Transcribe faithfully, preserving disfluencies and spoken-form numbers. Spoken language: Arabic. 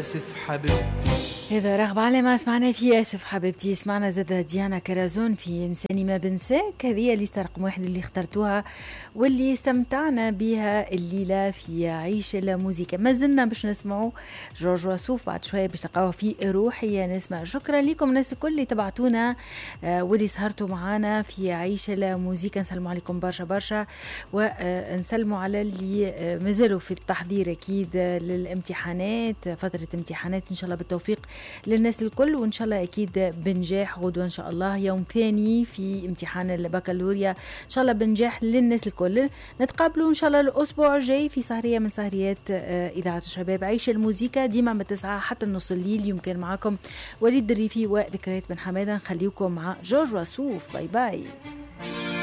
آسف حبيبتي. إذا رغب على ما سمعنا في آسف حبيبتي، سمعنا زاد ديانا كرازون في إنساني ما بنساك. هذه الليسته رقم واحد اللي اخترتوها واللي استمتعنا بها الليلة في عيش الموسيقى. ما زلنا باش نسمعوا جورج وسوف، بعد شوية باش تلقاوه في روحي نسمع. شكرا لكم الناس الكل اللي تبعتونا واللي سهرتوا معنا في عيش الموسيقى. نسلموا عليكم برشا برشا، ونسلموا على اللي مازالوا في التحضير أكيد للامتحانات، فترة امتحانات إن شاء الله بالتوفيق للناس الكل، وإن شاء الله أكيد بنجاح غدوة إن شاء الله، يوم ثاني في امتحان البكالوريا إن شاء الله بنجاح للناس الكل. نتقابلوا إن شاء الله الأسبوع الجاي في سهرية من سهريات إذاعة الشباب عيش الموسيقى، ديما من تسعة حتى نص الليل. يمكن معكم وليد الريفي وذكريات بن حمادة. نخليكم مع جورج وسوف. باي باي.